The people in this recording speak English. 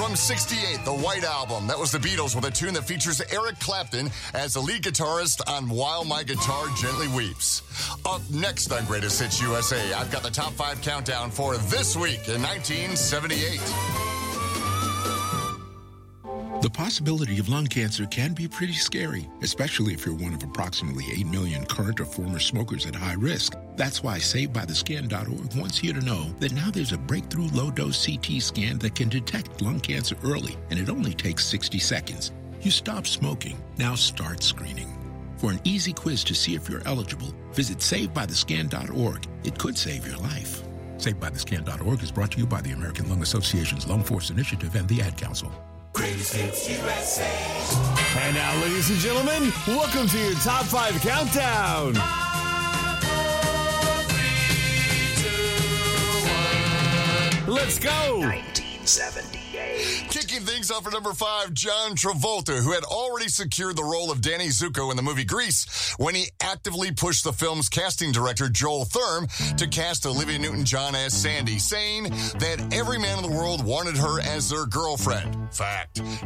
From 68, the White Album. That was the Beatles with a tune that features Eric Clapton as the lead guitarist on While My Guitar Gently Weeps. Up next on Greatest Hits USA, I've got the top 5 countdown for this week in 1978. The possibility of lung cancer can be pretty scary, especially if you're one of approximately 8 million current or former smokers at high risk. That's why SaveByTheScan.org wants you to know that now there's a breakthrough low-dose CT scan that can detect lung cancer early, and it only takes 60 seconds. You stop smoking. Now start screening. For an easy quiz to see if you're eligible, visit SaveByTheScan.org. It could save your life. SaveByTheScan.org is brought to you by the American Lung Association's Lung Force Initiative and the Ad Council. Greatest Hits USA. And now, ladies and gentlemen, welcome to your Top 5 Countdown. 5, 4, 3, 2, 1. Let's go. 1978. Kicking things off at number 5, John Travolta, who had already secured the role of Danny Zuko in the movie Grease when he actively pushed the film's casting director, Joel Thurm, to cast Olivia Newton-John as Sandy, saying that every man in the world wanted her as their girlfriend. Fact.